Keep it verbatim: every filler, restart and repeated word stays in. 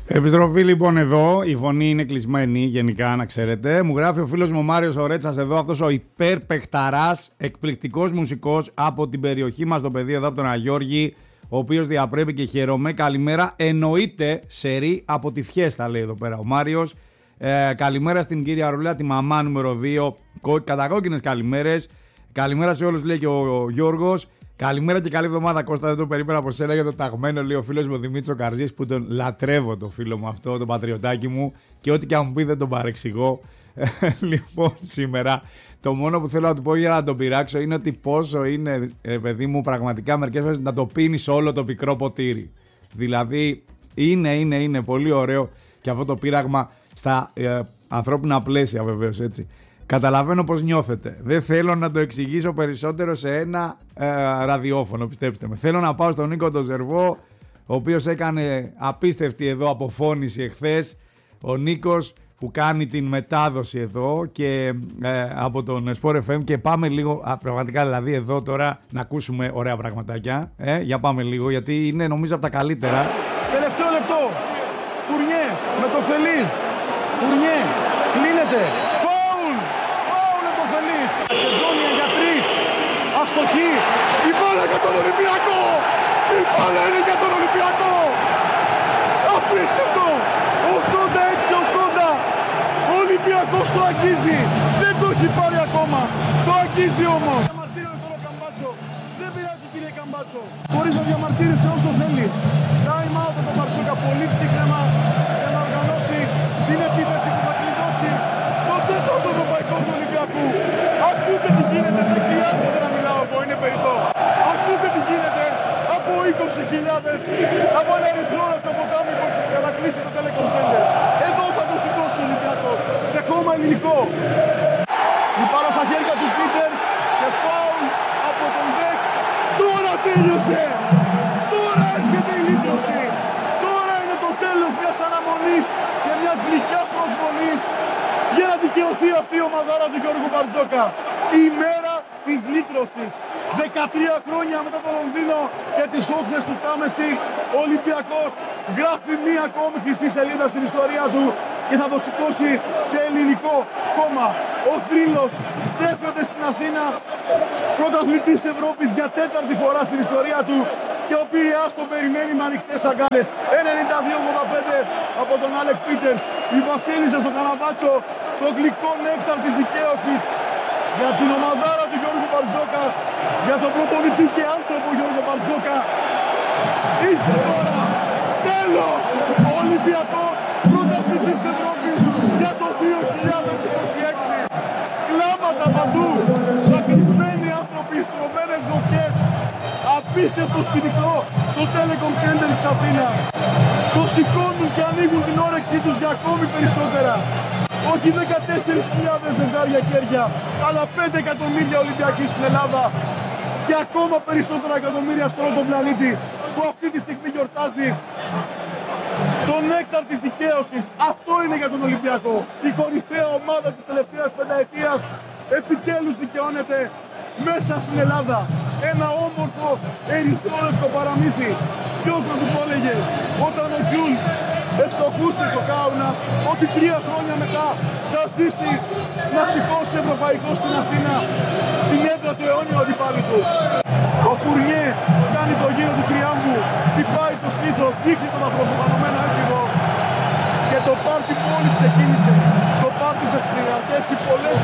Επιστροφή λοιπόν εδώ, η φωνή είναι κλεισμένη γενικά να ξέρετε. Μου γράφει ο φίλος μου ο Μάριος ο Ρέτσας εδώ, αυτός ο υπερπεχταράς, εκπληκτικός μουσικός από την περιοχή μας, το παιδί εδώ από τον Αγιώργη, ο οποίος διαπρέπει και χαίρομαι. Καλημέρα, εννοείται σερί από τη Φιέστα λέει εδώ πέρα ο Μάριος. Ε, καλημέρα στην κυρία Ρουλέα, τη μαμά νούμερο δύο, κατακόκκινες καλημέρες. Καλημέρα σε όλους λέει και ο, ο Γιώργος. Καλημέρα και καλή εβδομάδα Κώστα, δεν το περίμενα από σένα για το ταγμένο, λέει ο φίλος μου ο Δημήτρης ο Καρζής που τον λατρεύω το φίλο μου αυτό, τον πατριωτάκι μου και ό,τι και αν μου πει δεν τον παρεξηγώ. Λοιπόν σήμερα το μόνο που θέλω να του πω για να τον πειράξω είναι ότι πόσο είναι ε, παιδί μου πραγματικά μερικές φορές να το πίνεις όλο το πικρό ποτήρι. Δηλαδή είναι, είναι, είναι πολύ ωραίο και αυτό το πείραγμα στα ε, ανθρώπινα πλαίσια βεβαίως έτσι. Καταλαβαίνω πώς νιώθετε. Δεν θέλω να το εξηγήσω περισσότερο σε ένα ε, ραδιόφωνο, πιστέψτε με. Θέλω να πάω στον Νίκο τον Ζερβό, ο οποίος έκανε απίστευτη εδώ αποφώνηση εχθές. Ο Νίκος που κάνει την μετάδοση εδώ και ε, από τον Sport εφ εμ και πάμε λίγο, α, πραγματικά δηλαδή εδώ τώρα να ακούσουμε ωραία πραγματάκια. Ε, για πάμε λίγο γιατί είναι νομίζω από τα καλύτερα. Τελευταίο λεπτό. Φουρνιέ με το Φελίζ. Φουρνιέ κλείνεται. Μακεδόνια για τρεις. Αστοχή. Η μπάλα για τον Ολυμπιακό. Η μπάλα είναι για τον Ολυμπιακό. Απίστευτο. ογδόντα έξι ογδόντα. Ο Ολυμπιακός το αγγίζει. Δεν το έχει πάρει ακόμα. Το αγγίζει όμως. Διαμαρτύρεται τώρα ο Καμπάτσο. Δεν πειράζει κύριε Καμπάτσο. Μπορείς να διαμαρτύρεσαι όσο θέλεις. Time out από τον Μπαρτζόκα. Πολύ ψύχρεμα για να οργανώσει την επίθεση που θα κλειδώσει το τέταρτο ευρωπαϊκό του Ολυμπιακού. Ακούτε τι γίνεται, δεν χρειάζεται να μιλάω εγώ, είναι περιττό. Ακούτε τι γίνεται από είκοσι χιλιάδες, από ένα ερυθρό αυτοποτάμι που έχει κατακλείσει το Telecom Center. Εδώ θα το σηκώσει ο Ολυμπιακός, σε χώμα ελληνικό. Η μπάλα στα χέρια του Πίτερς και φάουλ από τον Βεκ. Τώρα τέλειωσε! Τώρα έρχεται η λύτρωση! Τώρα είναι το τέλος μιας αναμονής και μιας γλυκιάς προσμονής για να δικαιωθεί αυτή η ομαδάρα του Γιώργου Μπαρτζόκα. Η μέρα της λύτρωσης. δεκατρία χρόνια μετά το Λονδίνο και τις όχθες του Τάμεση, ο Ολυμπιακός γράφει μία ακόμη χρυσή σελίδα στην ιστορία του και θα το σηκώσει σε ελληνικό κόμμα. Ο θρύλος στέφεται στην Αθήνα, πρωταθλητής Ευρώπης για τέταρτη φορά στην ιστορία του και ο Πειραιάς τον περιμένει με ανοιχτές αγκάλες. ενενήντα δύο ογδόντα πέντε από τον Άλεκ Πίτερς. Η Βασίλισσα στο Καναβάτσο, το γλυκό νέκταρ της δικαίωσης για την ομαδάρα του Γιώργου Μπαρτζόκα, για τον προπονητή και άνθρωπο Γιώργο Μπαρτζόκα. Ήρθε τώρα, τέλος, ο Ολυμπιακός πρωταθλητής Ευρώπης για το δύο χιλιάδες είκοσι έξι. Κλάματα παντού, σακρισμένοι άνθρωποι, θρομμένες γοφιές. Απίστευτο σκηνικό στο Telecom Center της Αθήνας. Το σηκώνουν και ανοίγουν την όρεξή τους για ακόμη περισσότερα. Όχι δεκατέσσερις χιλιάδες ζευγάρια χέρια, αλλά πέντε εκατομμύρια Ολυμπιακοί στην Ελλάδα και ακόμα περισσότερα εκατομμύρια σε όλο τον πλανήτη που αυτή τη στιγμή γιορτάζει το νέκταρ της δικαίωσης. Αυτό είναι για τον Ολυμπιακό. Η κορυφαία ομάδα της τελευταίας πενταετίας επιτέλους δικαιώνεται μέσα στην Ελλάδα. Ένα όμορφο ερυθρόλευκο παραμύθι. Ποιος να του το έλεγε όταν ο Γιούλ ευστοχούσε στο Κάουνας ότι τρία χρόνια μετά θα ζήσει να σηκώσει ευρωπαϊκό στην Αθήνα, στην έδρα του αιώνιου αντιπάλου του. Ο Φουρνιέ κάνει το γύρο του τριάμβου, χτυπάει το στήθος, δείχνει τον αφροποφανωμένο έφηβο και το πάρτι μόλις ξεκίνησε. Το πάρτι θα διαρκέσει πολλές